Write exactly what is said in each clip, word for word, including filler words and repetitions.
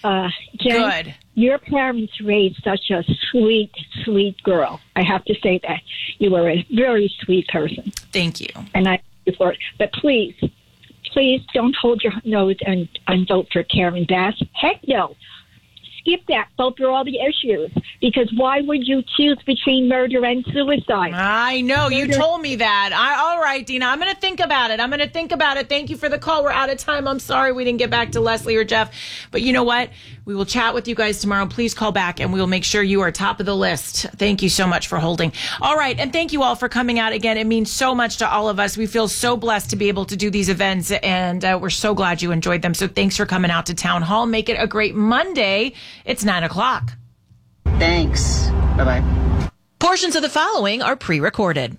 Uh, Jen, Good. Your parents raised such a sweet, sweet girl. I have to say that. You were a very sweet person. Thank you. And I for it. But please, please don't hold your nose and, and vote for Karen Bass. Heck no. Skip that. Vote for all the issues. Because why would you choose between murder and suicide? I know. Murder. You told me that. I, all right, Dina. I'm going to think about it. I'm going to think about it. Thank you for the call. We're out of time. I'm sorry we didn't get back to Leslie or Jeff. But you know what? We will chat with you guys tomorrow. Please call back and we will make sure you are top of the list. Thank you so much for holding. All right. And thank you all for coming out again. It means so much to all of us. We feel so blessed to be able to do these events and uh, we're so glad you enjoyed them. So thanks for coming out to Town Hall. Make it a great Monday. It's nine o'clock. Thanks. Bye-bye. Portions of the following are pre-recorded.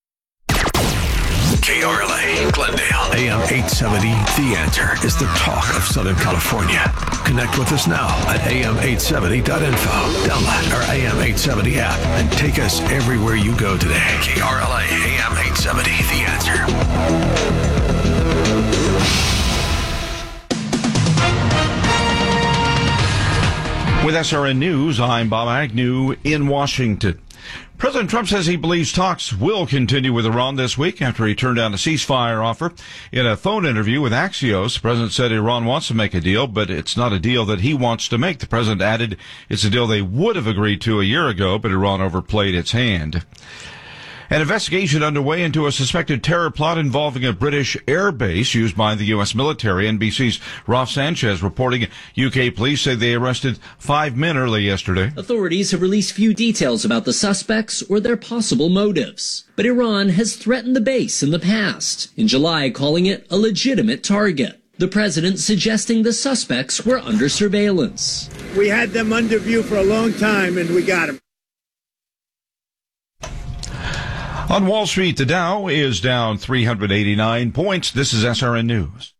K R L A, Glendale, A M eight seventy. The Answer is the talk of Southern California. Connect with us now at A M eight seventy dot info. Download our A M eight seventy app and take us everywhere you go today. K R L A, A M eight seventy. The Answer. With S R N News, I'm Bob Agnew in Washington. President Trump says he believes talks will continue with Iran this week after he turned down a ceasefire offer. In a phone interview with Axios, the president said Iran wants to make a deal, but it's not a deal that he wants to make. The president added it's a deal they would have agreed to a year ago, but Iran overplayed its hand. An investigation underway into a suspected terror plot involving a British air base used by the U S military. N B C's Ralph Sanchez reporting U K police say they arrested five men early yesterday. Authorities have released few details about the suspects or their possible motives. But Iran has threatened the base in the past, in July calling it a legitimate target. The president suggesting the suspects were under surveillance. We had them under view for a long time and we got them. On Wall Street, the Dow is down three hundred eighty-nine points. This is S R N News.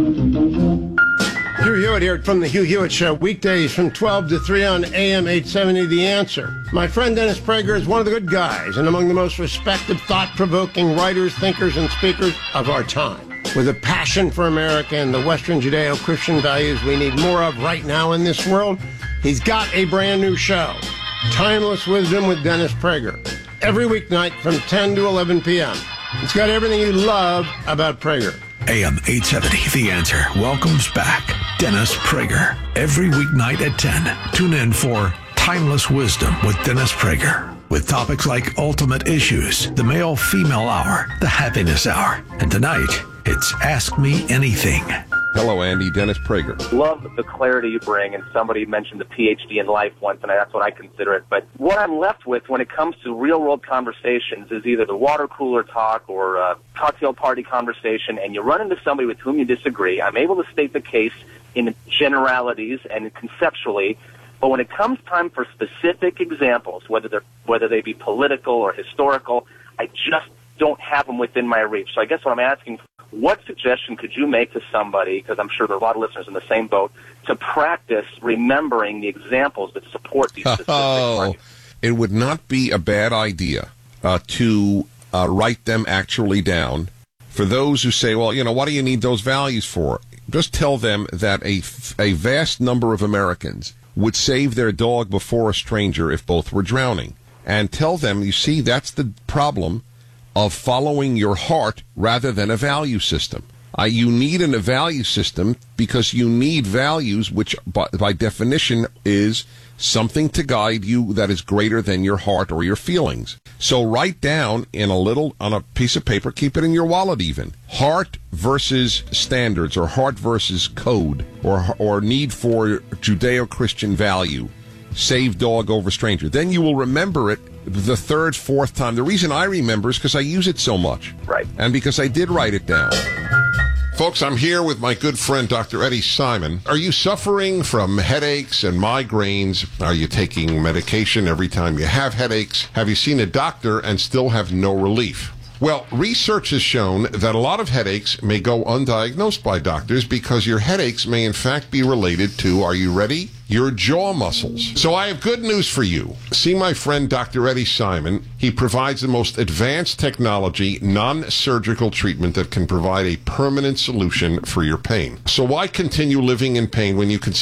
Hugh Hewitt here from the Hugh Hewitt Show, weekdays from twelve to three on A M eight seventy, The Answer. My friend Dennis Prager is one of the good guys and among the most respected, thought-provoking writers, thinkers, and speakers of our time. With a passion for America and the Western Judeo-Christian values we need more of right now in this world, he's got a brand new show, Timeless Wisdom with Dennis Prager. Every weeknight from ten to eleven p.m. It's got everything you love about Prager. A M eight seventy, The Answer welcomes back Dennis Prager. Every weeknight at ten. Tune in for Timeless Wisdom with Dennis Prager. With topics like ultimate issues, the male-female hour, the happiness hour. And tonight, it's Ask Me Anything. Hello, Andy. Dennis Prager. Love the clarity you bring, and somebody mentioned the P H D in life once, and that's what I consider it. But what I'm left with when it comes to real-world conversations is either the water cooler talk or a cocktail party conversation, and you run into somebody with whom you disagree. I'm able to state the case in generalities and conceptually, but when it comes time for specific examples, whether they're whether they be political or historical, I just don't have them within my reach. So I guess what I'm asking, what suggestion could you make to somebody, because I'm sure there are a lot of listeners in the same boat, to practice remembering the examples that support these specific oh, arguments? It would not be a bad idea uh, to uh, write them actually down. For those who say, well, you know, what do you need those values for? Just tell them that a, a vast number of Americans would save their dog before a stranger if both were drowning. And tell them, you see, that's the problem of following your heart rather than a value system. Uh, you need an, a value system because you need values, which by, by definition is something to guide you that is greater than your heart or your feelings. So write down in a little, on a piece of paper, keep it in your wallet even, heart versus standards, or heart versus code, or, or need for Judeo-Christian value. Save dog over stranger. Then you will remember it the third, fourth time. The reason I remember is because I use it so much. Right. And because I did write it down. Folks, I'm here with my good friend, Doctor Eddie Simon. Are you suffering from headaches and migraines? Are you taking medication every time you have headaches? Have you seen a doctor and still have no relief? Well, research has shown that a lot of headaches may go undiagnosed by doctors because your headaches may in fact be related to, are you ready? Your jaw muscles. So I have good news for you. See my friend Doctor Eddie Simon. He provides the most advanced technology, non-surgical treatment that can provide a permanent solution for your pain. So why continue living in pain when you can